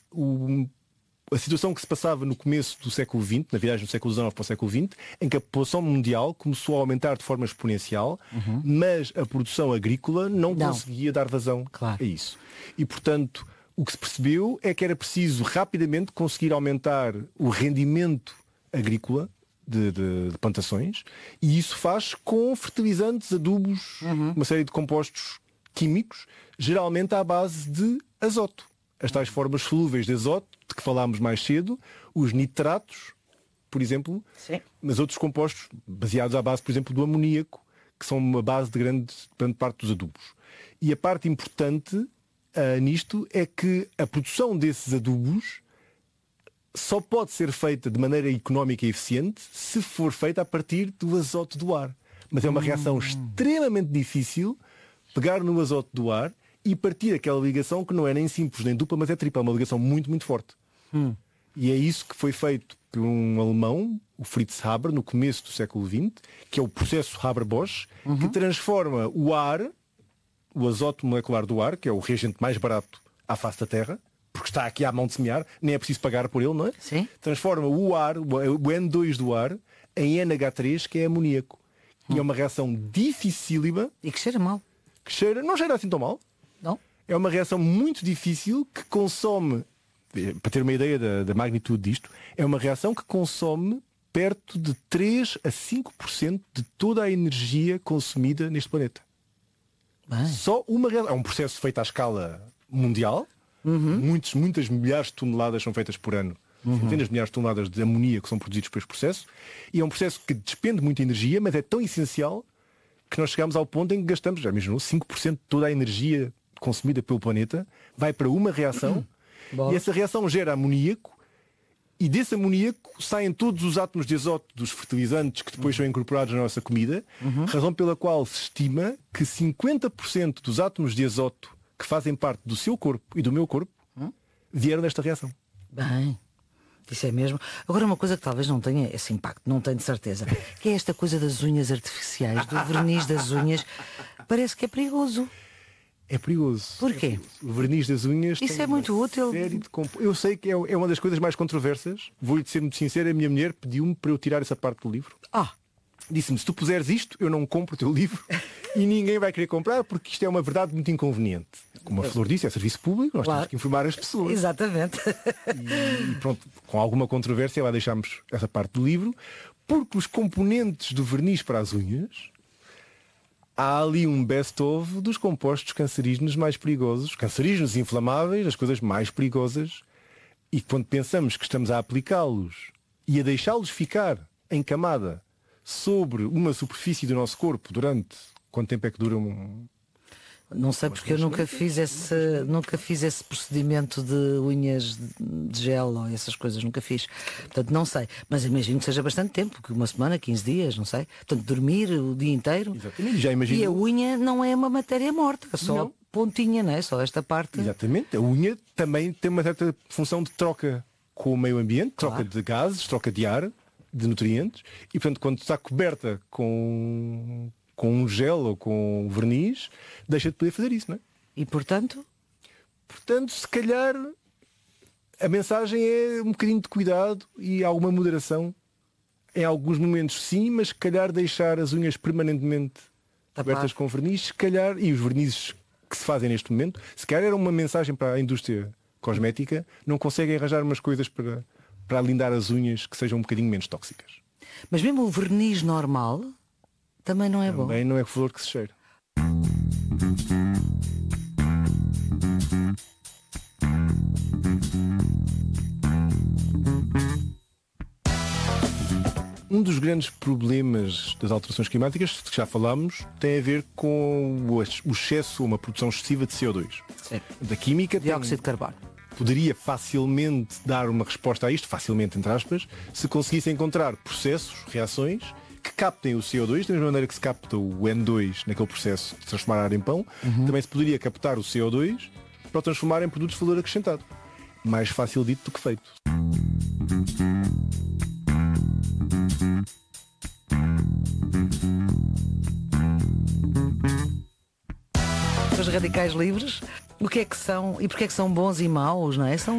a situação que se passava no começo do século XX, na viagem do século XIX para o século XX, em que a população mundial começou a aumentar de forma exponencial, mas a produção agrícola não conseguia dar vazão a isso. E, portanto, o que se percebeu é que era preciso rapidamente conseguir aumentar o rendimento agrícola de plantações, e isso faz com fertilizantes, adubos, uma série de compostos químicos, geralmente à base de azoto. As tais formas solúveis de azoto, de que falámos mais cedo, os nitratos, por exemplo, mas outros compostos baseados à base, por exemplo, do amoníaco, que são uma base de grande parte dos adubos. E a parte importante nisto é que a produção desses adubos só pode ser feita de maneira económica e eficiente se for feita a partir do azoto do ar. Mas é uma reação extremamente difícil pegar no azoto do ar e partir aquela ligação que não é nem simples nem dupla, mas é tripla, é uma ligação muito, muito forte. E é isso que foi feito por um alemão, o Fritz Haber, no começo do século XX, que é o processo Haber-Bosch, que transforma o ar, o azoto molecular do ar, que é o reagente mais barato à face da Terra, porque está aqui à mão de semear, nem é preciso pagar por ele, não é? Sim. Transforma o ar, o N2 do ar, em NH3, que é amoníaco. E é uma reação dificílima. E que cheira mal. Não cheira assim tão mal. Não? É uma reação muito difícil que consome, para ter uma ideia da magnitude disto, é uma reação que consome perto de 3 a 5% de toda a energia consumida neste planeta. Só uma reação. É um processo feito à escala mundial. Muitas milhares de toneladas são feitas por ano. Centenas de milhares de toneladas de amoníaco são produzidos por este processo. E é um processo que despende muita energia, mas é tão essencial que nós chegamos ao ponto em que gastamos, já imaginou, 5% de toda a energia consumida pelo planeta vai para uma reação e essa reação gera amoníaco, e desse amoníaco saem todos os átomos de azoto dos fertilizantes que depois são incorporados na nossa comida, razão pela qual se estima que 50% dos átomos de azoto que fazem parte do seu corpo e do meu corpo vieram desta reação. Bem, isso é mesmo. Agora, uma coisa que talvez não tenha esse impacto, não tenho de certeza, que é esta coisa das unhas artificiais, do verniz das unhas. Parece que é perigoso. É perigoso. Porquê? O verniz das unhas. Isso é muito útil. Eu sei que é uma das coisas mais controversas. Vou-lhe ser muito sincero, a minha mulher pediu-me para eu tirar essa parte do livro. Disse-me, se tu puseres isto, eu não compro o teu livro e ninguém vai querer comprar, porque isto é uma verdade muito inconveniente. Como a Flor disse, é serviço público, nós temos que informar as pessoas. Exatamente. E pronto, com alguma controvérsia lá deixámos essa parte do livro, porque os componentes do verniz para as unhas, há ali um best-of dos compostos cancerígenos mais perigosos, cancerígenos inflamáveis, as coisas mais perigosas, e quando pensamos que estamos a aplicá-los e a deixá-los ficar em camada sobre uma superfície do nosso corpo durante quanto tempo é que dura Não sei, porque eu nunca fiz esse procedimento de unhas de gel ou essas coisas, nunca fiz. Portanto, não sei. Mas imagino que seja bastante tempo, que uma semana, 15 dias, não sei. Portanto, dormir o dia inteiro. Exatamente, já imagino. E a unha não é uma matéria morta, só não. Pontinha, não é? Só esta parte. Exatamente. A unha também tem uma certa função de troca com o meio ambiente, troca de gases, troca de ar, de nutrientes. E, portanto, quando está coberta com um gel ou com um verniz, deixa de poder fazer isso, não é? E portanto, se calhar a mensagem é um bocadinho de cuidado e alguma moderação. Em alguns momentos sim, mas se calhar deixar as unhas permanentemente cobertas com verniz, se calhar, e os vernizes que se fazem neste momento, se calhar era uma mensagem para a indústria cosmética, não conseguem arranjar umas coisas para alindar as unhas que sejam um bocadinho menos tóxicas. Mas mesmo o verniz normal também não é bom. Também não é flor que se cheira. Um dos grandes problemas das alterações climáticas, que já falámos, tem a ver com o excesso, uma produção excessiva de CO2. Sim. Da química. Dióxido de carbono. Poderia facilmente dar uma resposta a isto, facilmente entre aspas, se conseguisse encontrar processos, reações, que captem o CO2, da mesma maneira que se capta o N2 naquele processo de transformar ar em pão, também se poderia captar o CO2 para o transformar em produtos de valor acrescentado. Mais fácil dito do que feito. Os radicais livres, o que é que são e porque é que são bons e maus, não é? São